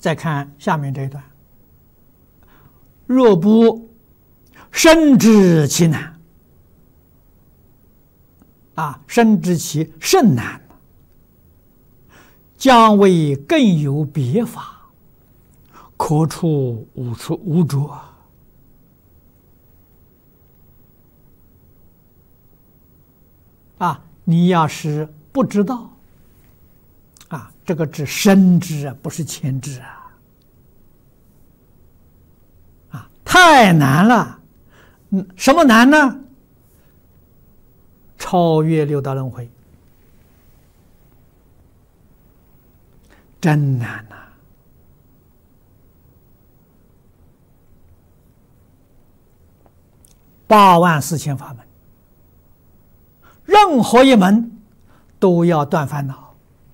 再看下面这一段：若不深知其难，深知其甚难，将为更有别法，可处无着。你要是不知道，这个指深知不是浅知太难了。什么难呢？超越六道轮回，真难呐！84000法门，任何一门都要断烦恼。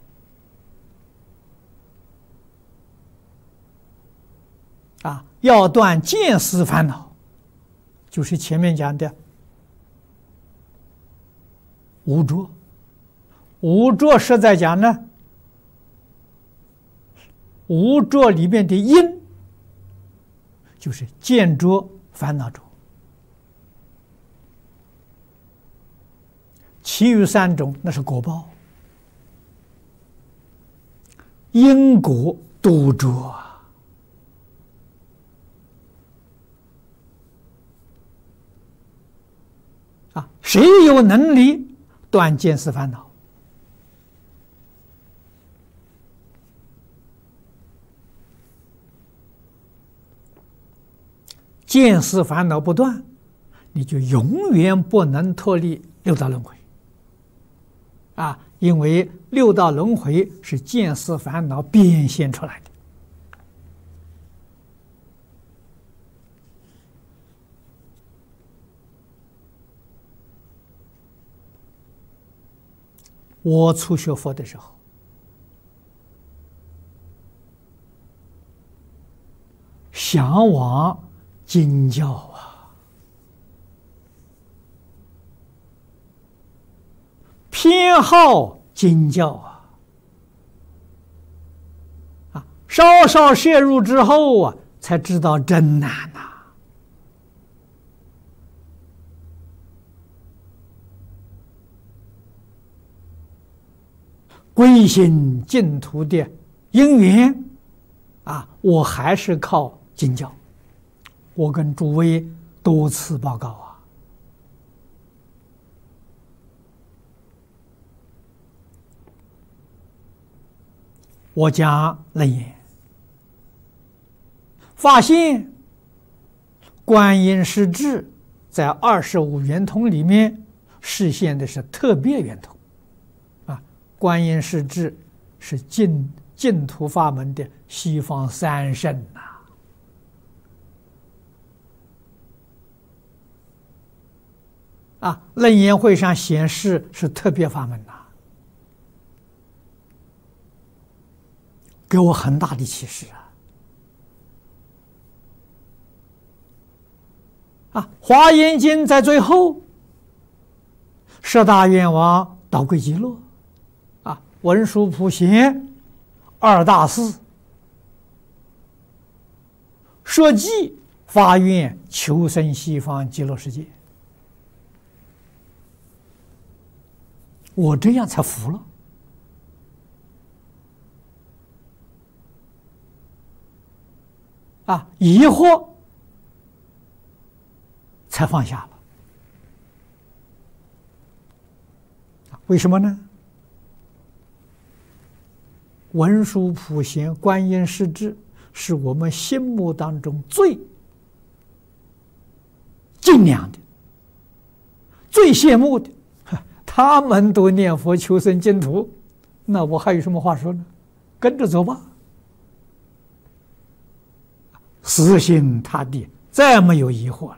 要断见思烦恼，就是前面讲的无着。无着是在讲呢，无着里面的因，就是见着烦恼着。其余3种那是果报，因果都着谁有能力断见思烦恼？见思烦恼不断，你就永远不能脱离六道轮回因为六道轮回是见思烦恼变现出来的。我初学佛的时候，向往经教偏好经教稍稍摄入之后才知道真难呐。归心净土的因缘我还是靠经教。我跟诸位多次报告我讲楞严，发现观音实质在25圆通里面示现的是特别圆通观音实质是净土法门的西方三圣楞严会上显示是特别法门给我很大的启示华严经在最后10大愿王导归极乐文殊普贤2大士设计发愿求生西方极乐世界，我这样才服了疑惑才放下了。为什么呢？文殊普贤观音实质是我们心目当中最敬仰的、最羡慕的，他们都念佛求生净土，那我还有什么话说呢？跟着走吧，死心塌地，再没有疑惑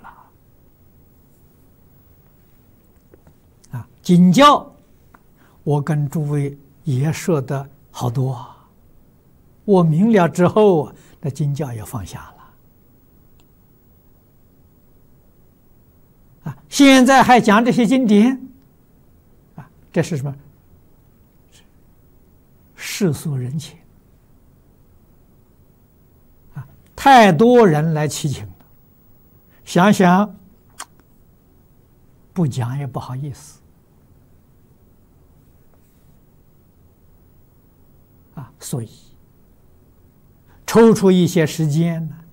了经教我跟诸位也说的好多我明了之后那经教也放下了现在还讲这些经典这是什么？世俗人情太多人来祈请了，想想不讲也不好意思啊，所以抽出一些时间呢，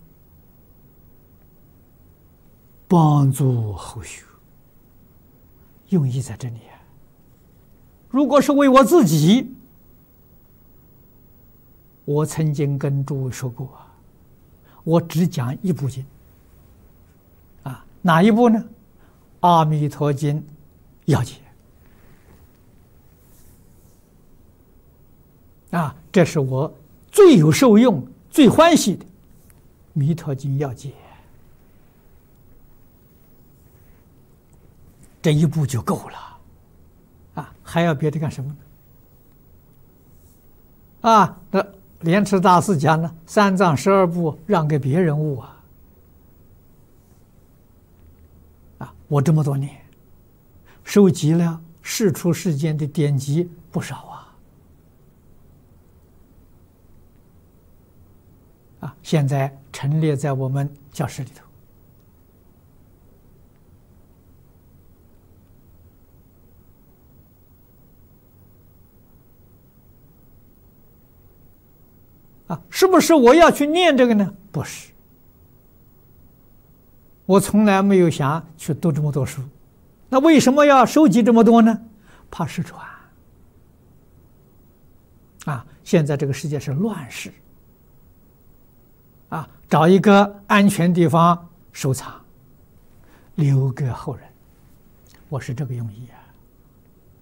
帮助后学，用意在这里啊。如果是为我自己，我曾经跟诸位说过啊，我只讲一部经啊，哪一部呢？《阿弥陀经》要解啊，这是我最有受用、最欢喜的《弥陀经要解》，这一部就够了啊！还要别的干什么呢？啊，那莲池大师讲呢，三藏12部让给别人悟啊！啊，我这么多年收集了世出世间的典籍不少啊！啊，现在陈列在我们教室里头。啊，是不是我要去念这个呢？不是，我从来没有想去读这么多书。那为什么要收集这么多呢？怕失传。啊，现在这个世界是乱世。啊，找一个安全地方收藏，留给后人。我是这个用意啊。